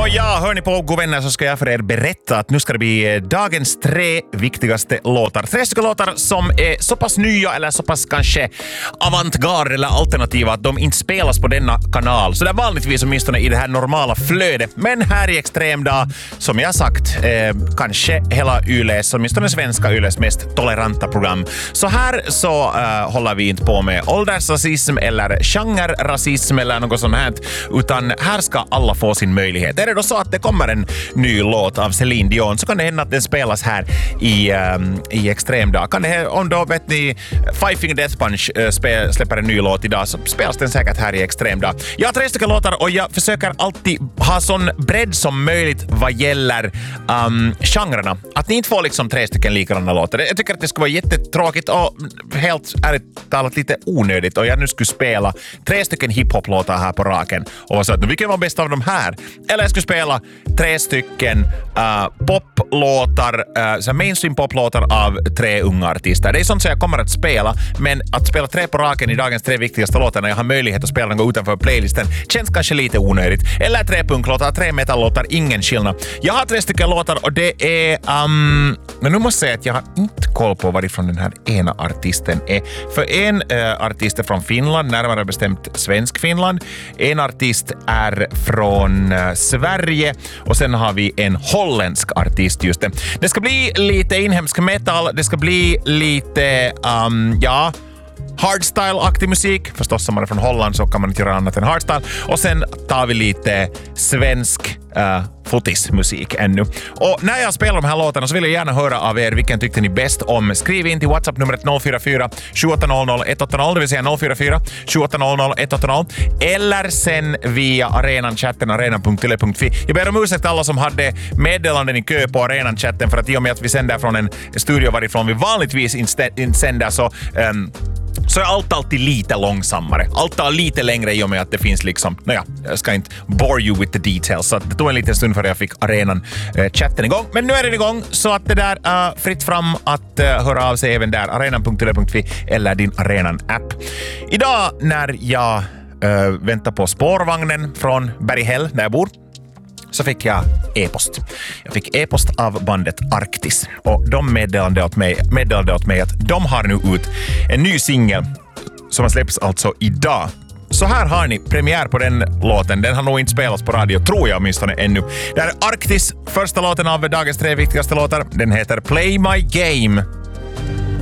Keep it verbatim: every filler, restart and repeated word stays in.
Nåja, hör ni på, god vänner, så ska jag för er berätta att nu ska det bli dagens tre viktigaste låtar. Tre stycken låtar som är så pass nya eller så pass kanske avantgarde eller alternativa att de inte spelas på denna kanal. Så det är vanligtvis åtminstone i det här normala flödet. Men här i Extremdag, som jag sagt, eh, kanske hela Yles, åtminstone svenska Yles mest toleranta program. Så här så eh, håller vi inte på med åldersrasism eller genrerasism eller något sånt här, utan här ska alla få sin möjlighet. Är det då så att det kommer en ny låt av Celine Dion så kan det hända att den spelas här i, um, i Extremdag. Kan det, om då vet ni Five Finger Death Punch uh, spe, släpper en ny låt idag så spelas den säkert här i Extremdag. Jag har tre stycken låtar och jag försöker alltid ha sån bredd som möjligt vad gäller um, genrerna. Att ni inte får liksom tre stycken likadana låtar. Jag tycker att det skulle vara jättetråkigt och helt ärligt talat lite onödigt och jag nu skulle spela tre stycken hiphop-låtar här på raken och så att vilken var bäst av de här? Eller jag skulle spela tre stycken uh, poplåtar, uh, så mainstream poplåtar av tre unga artister. Det är sånt som jag kommer att spela, men att spela tre på raken i dagens tre viktigaste låtar när jag har möjlighet att spela något utanför playlisten känns kanske lite onödigt. Eller tre punklåtar, tre metallåtar, ingen skillnad. Jag har tre stycken låtar och det är... Um, men nu måste jag säga att jag har inte koll på varifrån den här ena artisten är. För en uh, artist är från Finland, närmare bestämt svensk Finland. En artist är från uh, Sverige och sen har vi en holländsk artist just det. Det ska bli lite inhemsk metal, det ska bli lite, um, ja... hardstyle-aktig musik. Förstås som man är från Holland så kan man inte göra annat än hardstyle. Och sen tar vi lite svensk uh, fotismusik ännu. Och när jag spelar de här låtarna så vill jag gärna höra av er vilken tyckte ni bäst om. Skriv in till WhatsApp-numret noll fyra fyra sju åtta noll noll ett åtta noll, det vill säga noll fyra fyra sju åtta noll noll ett åtta noll. Eller sen via arenan-chatten, arenan punkt yle punkt fi. Jag ber om ursäkt till alla som hade meddelanden i kö på arenan-chatten för att i och med att vi sänder från en studio varifrån vi vanligtvis inte sänder så... Um, Så är allt alltid lite långsammare. Allt tar lite längre i och med att det finns liksom... Nåja, jag ska inte bore you with the details. Så det tog en liten stund för jag fick arenan äh, chatten igång. Men nu är den igång så att det där är äh, fritt fram att äh, höra av sig även där. arenan punkt yle punkt fi eller din arenan-app. Idag när jag äh, väntar på spårvagnen från Berghäll där jag bor så fick jag e-post. Jag fick e-post av bandet Arktis och de meddelade åt mig, meddelade åt mig att de har nu ut en ny singel som har släppts alltså idag. Så här har ni premiär på den låten. Den har nog inte spelats på radio, tror jag åtminstone ännu. Det här är Arktis, första låten av dagens tre viktigaste låtar. Den heter Play My Game.